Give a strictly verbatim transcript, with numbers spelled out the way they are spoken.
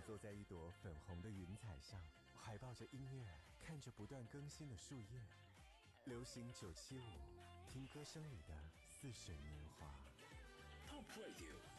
坐在一朵粉红的云彩上，怀抱着音乐，看着不断更新的树叶。流行九七五，听歌声里的似水年华。 Top Radio